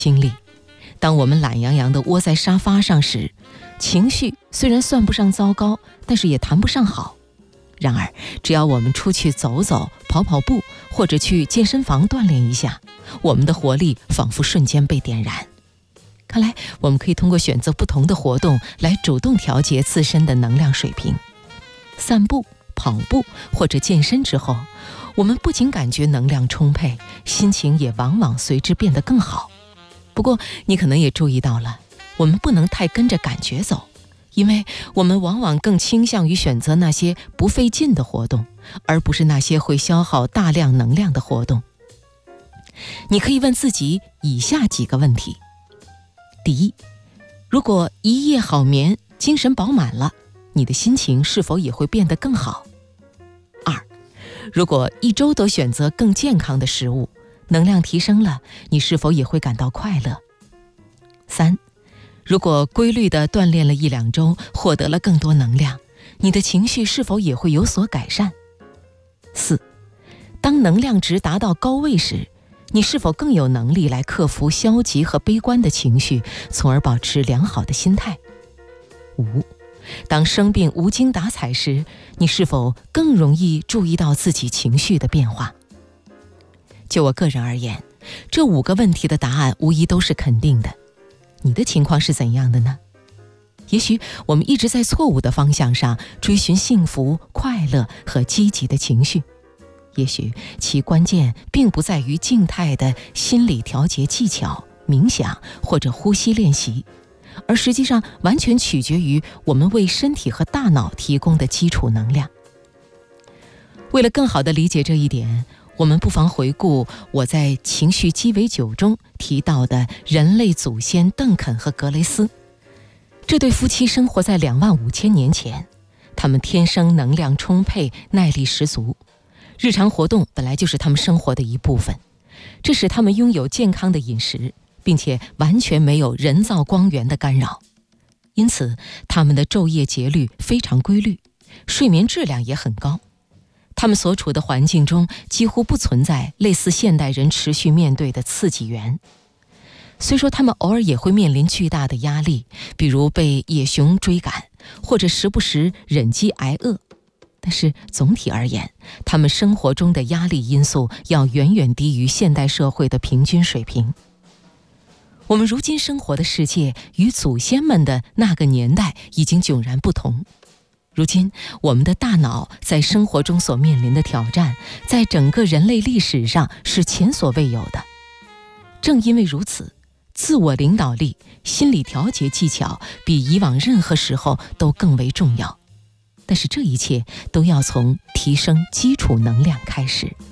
经历。当我们懒洋洋地窝在沙发上时，情绪虽然算不上糟糕，但是也谈不上好。然而，只要我们出去走走、跑跑步，或者去健身房锻炼一下，我们的活力仿佛瞬间被点燃。看来，我们可以通过选择不同的活动来主动调节自身的能量水平。散步、跑步或者健身之后，我们不仅感觉能量充沛，心情也往往随之变得更好。不过，你可能也注意到了，我们不能太跟着感觉走，因为我们往往更倾向于选择那些不费劲的活动，而不是那些会消耗大量能量的活动。你可以问自己以下几个问题。第一，如果一夜好眠，精神饱满了，你的心情是否也会变得更好？二，如果一周都选择更健康的食物，能量提升了，你是否也会感到快乐？三，如果规律地锻炼了1-2周，获得了更多能量，你的情绪是否也会有所改善？四，当能量值达到高位时，你是否更有能力来克服消极和悲观的情绪，从而保持良好的心态？五，当生病无精打采时，你是否更容易注意到自己情绪的变化？就我个人而言，这5个问题的答案无疑都是肯定的。你的情况是怎样的呢？也许我们一直在错误的方向上追寻幸福、快乐和积极的情绪。也许其关键并不在于静态的心理调节技巧、冥想或者呼吸练习，而实际上完全取决于我们为身体和大脑提供的基础能量。为了更好地理解这一点，我们不妨回顾我在《情绪鸡尾酒》中提到的人类祖先邓肯和格雷斯。这对夫妻生活在25000年前，他们天生能量充沛，耐力十足。日常活动本来就是他们生活的一部分，这使他们拥有健康的饮食，并且完全没有人造光源的干扰。因此，他们的昼夜节律非常规律，睡眠质量也很高。他们所处的环境中几乎不存在类似现代人持续面对的刺激源。虽说他们偶尔也会面临巨大的压力，比如被野熊追赶，或者时不时忍饥挨饿，但是总体而言，他们生活中的压力因素要远远低于现代社会的平均水平。我们如今生活的世界与祖先们的那个年代已经迥然不同。如今，我们的大脑在生活中所面临的挑战，在整个人类历史上是前所未有的。正因为如此，自我领导力、心理调节技巧比以往任何时候都更为重要。但是这一切都要从提升基础能量开始。